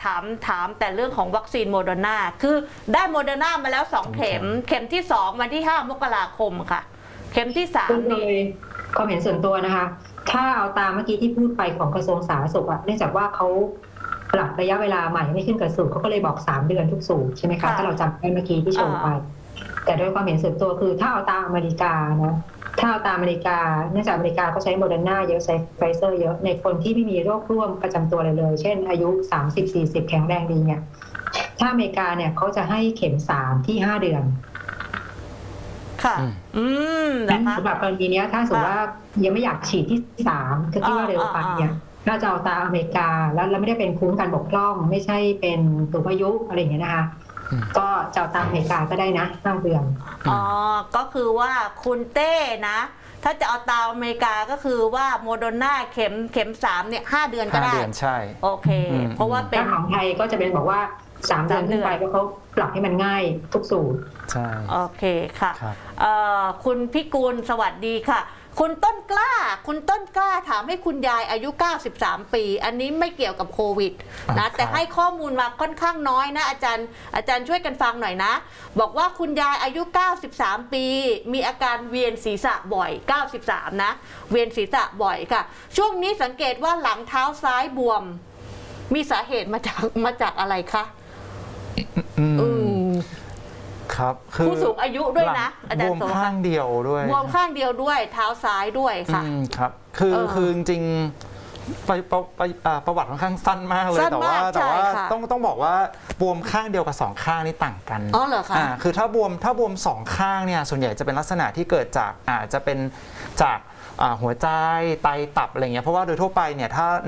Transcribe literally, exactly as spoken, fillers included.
ถามถามแต่เรื่องของวัคซีนโมเดอร์นาคือได้โมเดอร์นามาแล้วสองเข็มเข็มที่สองวันที่ห้ามกราคมค่ะเข็มที่สามนี่ความเห็นส่วนตัวนะคะถ้าเอาตามเมื่อกี้ที่พูดไปของกระทรวงสาธารณสุขอะเนื่องจากว่าเขาปรับระยะเวลาใหม่ไม่ขึ้นกับสูตรเขาก็เลยบอกสามเดือนทุกสูตรใช่ไหมคะถ้าเราจำได้เมื่อกี้ที่โชว์ไปแต่โดยความเห็นส่วนตัวคือถ้าเอาตามอเมริกานะถ้าเอาตามอเมริกาเนื่องจากอเมริกาเขาใช้โมเดอร์นาเยอะใช้ไฟเซอร์เยอะในคนที่ไม่มีโรคร่วมประจำตัวเลยเลยเช่นอายุสามสิบ สี่สิบแข็งแรงดีเนี่ยถ้าอเมริกาเนี่ยเขาจะให้เข็มสามที่ห้าเดือนค่ะอืมสำหรับกรณีนี้ถ้าสมมติว่ายังไม่อยากฉีดที่สามคือคิดว่าเร็วไปเนี่ยน่าจะเอาตามอเมริกาแล้วเราไม่ได้เป็นคุ้มกันบกพร่องไม่ใช่เป็นสูงอายุอะไรอย่างเงี้ยนะคะก็จะเอาตามอเมริกาก็ได้นะห้าเดือนอ๋อก็คือว่าคุณเต้นะถ้าจะเอาตามอเมริกาก็คือว่าโมเดอร์นาเข็มเข็มสามเนี่ยห้าเดือนก็ได้ห้าเดือนใช่โอเคเพราะว่าเป็นของไทยก็จะเป็นบอกว่าสามเดือนขึ้นไปเพราะเขาปรับให้มันง่ายทุกสูตรใช่โอเคค่ะคุณพิกูลสวัสดีค่ะคุณต้นกล้าคุณต้นกล้าถามให้คุณยายอายุเก้าสิบสามปีอันนี้ไม่เกี่ยวกับโควิดนะแต่ให้ข้อมูลมาค่อนข้างน้อยนะอาจารย์อาจารย์ช่วยกันฟังหน่อยนะบอกว่าคุณยายอายุเก้าสิบสามปีมีอาการเวียนศีรษะบ่อยเก้าสิบสามนะเวียนศีรษะบ่อยค่ะช่วงนี้สังเกตว่าหลังเท้าซ้ายบวมมีสาเหตุมาจากมาจากอะไรคะอืมครับคือผู้สูงอายุด้วยนะอาจารย์บวมข้างเดียวด้วยบวมข้างเดียวด้วยเท้าซ้ายด้วยค่ะครับคือคือจริงๆไปไปประวัติค่อนข้างสั้นมากเลยแต่ว่าแต่ว่าต้องต้องบอกว่าบวมข้างเดียวกับสองข้างนี่ต่างกันอ๋อเหรอคะคือถ้าบวมถ้าบวมสองข้างเนี่ยส่วนใหญ่จะเป็นลักษณะที่เกิดจากอาจจะเป็นจากหัวใจไตตับอะไรเงี้ยเพราะว่าโดยทั่วไปเนี่ยถ้า